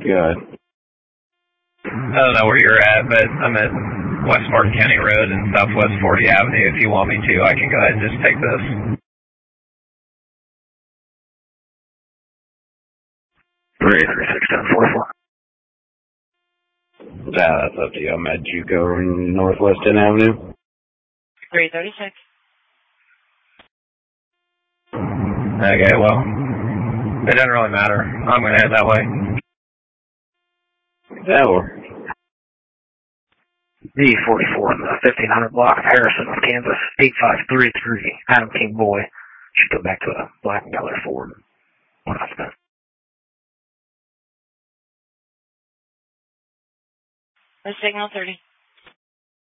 Good. I don't know where you're at, but I'm at West Martin County Road and Southwest 40 Avenue. If you want me to, I can go ahead and just take this. 336-1044. Yeah, that's up to you. I'm at JUCO Northwest 10 Avenue. 336. Okay, well, it doesn't really matter. I'm going to head that way. That works. D44 in the 1500 block of Harrison, Kansas, 8533. Adam King Boy. Should go back to a black and color Ford. When I spent. The signal 30.